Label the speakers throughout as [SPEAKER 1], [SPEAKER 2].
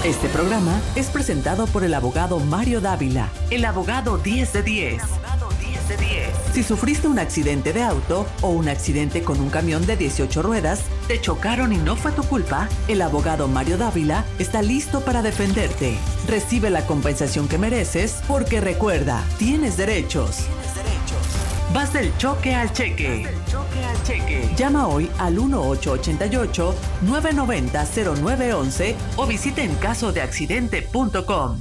[SPEAKER 1] Este programa es presentado por el abogado Mario Dávila, el abogado 10 de 10. Si sufriste un accidente de auto o un accidente con un camión de 18 ruedas, te chocaron y no fue tu culpa, el abogado Mario Dávila está listo para defenderte. Recibe la compensación que mereces porque recuerda, tienes derechos. Vas del choque al cheque. Llama hoy al 1-888-990-0911 o visita encasodeaccidente.com.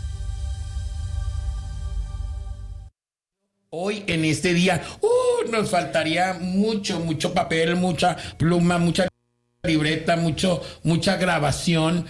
[SPEAKER 2] Hoy en este día, nos faltaría mucho papel, mucha pluma, mucha libreta, mucha grabación.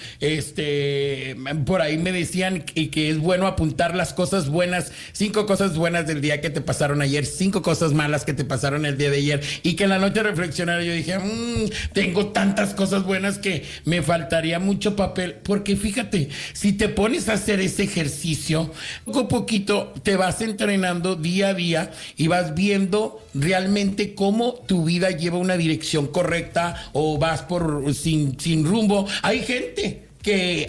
[SPEAKER 2] Por ahí me decían que es bueno apuntar las cosas buenas, 5 cosas buenas del día que te pasaron ayer, 5 cosas malas que te pasaron el día de ayer, y que en la noche reflexionara yo dije, tengo tantas cosas buenas que me faltaría mucho papel, porque fíjate, si te pones a hacer ese ejercicio, poco a poquito te vas entrenando día a día y vas viendo realmente cómo tu vida lleva una dirección correcta o vas sin rumbo. Hay gente que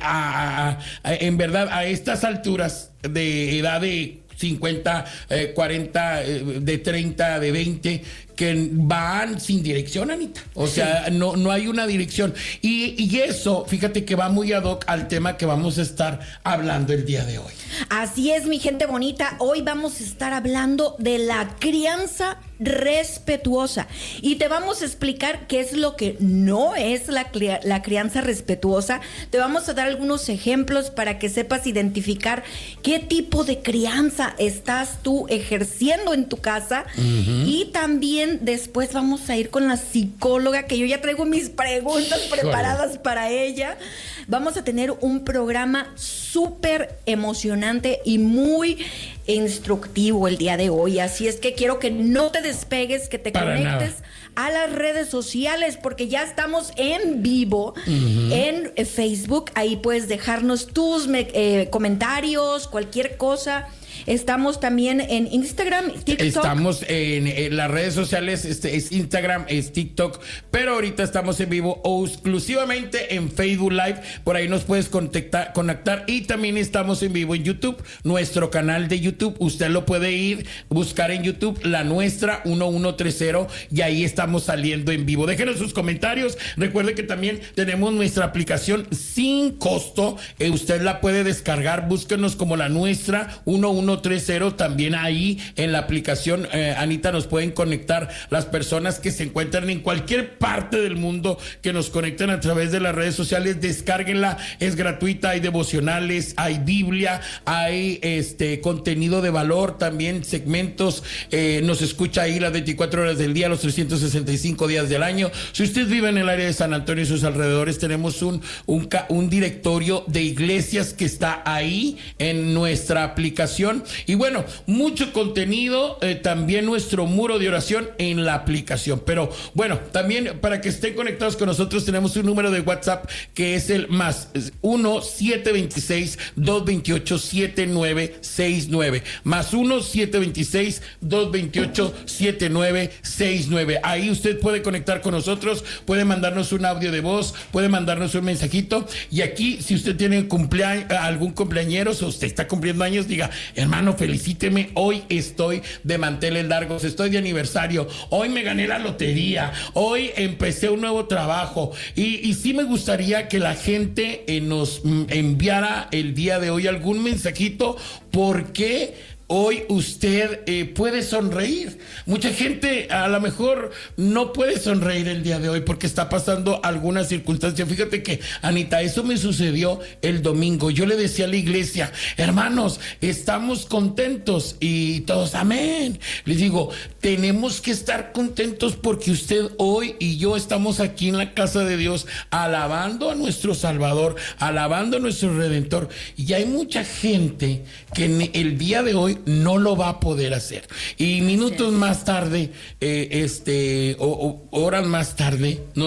[SPEAKER 2] en verdad a estas alturas de edad de 50, 40, de 30, de 20, que van sin dirección, Anita. O sea, no hay una dirección. Y eso, fíjate que va muy ad hoc al tema que vamos a estar hablando el día de hoy.
[SPEAKER 3] Así es, mi gente bonita. Hoy vamos a estar hablando de la crianza respetuosa. Y te vamos a explicar qué es lo que no es la crianza respetuosa. Te vamos a dar algunos ejemplos para que sepas identificar qué tipo de crianza estás tú ejerciendo en tu casa. Y también después vamos a ir con la psicóloga, que yo ya traigo mis preguntas preparadas para ella. Vamos a tener un programa súper emocionante y muy instructivo el día de hoy. Así es que quiero que no te despegues, que te conectes a las redes sociales, porque ya estamos en vivo en Facebook. Ahí puedes dejarnos tus comentarios, cualquier cosa. Estamos también en Instagram, TikTok.
[SPEAKER 2] Estamos en las redes sociales, es Instagram, es TikTok, pero ahorita estamos en vivo o exclusivamente en Facebook Live. Por ahí nos puedes conectar, y también estamos en vivo en YouTube, nuestro canal de YouTube. Usted lo puede buscar en YouTube, La Nuestra 1130, y ahí estamos saliendo en vivo. Déjenos sus comentarios. Recuerde que también tenemos nuestra aplicación sin costo. Usted la puede descargar. Búsquenos como La Nuestra 1130. También ahí en la aplicación, Anita, nos pueden conectar las personas que se encuentran en cualquier parte del mundo, que nos conectan a través de las redes sociales. Descárguenla, es gratuita. Hay devocionales, hay Biblia, hay contenido de valor, también segmentos. Nos escucha ahí las 24 horas del día, los 365 días del año. Si usted vive en el área de San Antonio y sus alrededores, tenemos un directorio de iglesias que está ahí en nuestra aplicación. Y bueno, mucho contenido, también nuestro muro de oración en la aplicación. Pero bueno, también para que estén conectados con nosotros, tenemos un número de WhatsApp que es el más 1-726-228-7969, más 1-726-228-7969. Ahí usted puede conectar con nosotros, puede mandarnos un audio de voz, puede mandarnos un mensajito. Y aquí, si usted tiene algún cumpleañero, o usted está cumpliendo años, diga: hermano, felicíteme, hoy estoy de manteles largos, estoy de aniversario, hoy me gané la lotería, hoy empecé un nuevo trabajo. Y sí me gustaría que la gente nos enviara el día de hoy algún mensajito, porque hoy usted puede sonreír. Mucha gente a lo mejor no puede sonreír el día de hoy porque está pasando alguna circunstancia. Fíjate que, Anita, eso me sucedió el domingo. Yo le decía a la iglesia: hermanos, estamos contentos, y todos amén. Les digo, tenemos que estar contentos porque usted hoy y yo estamos aquí en la casa de Dios alabando a nuestro Salvador, alabando a nuestro Redentor. Y hay mucha gente que en el día de hoy no lo va a poder hacer. Y minutos más tarde, o horas más tarde,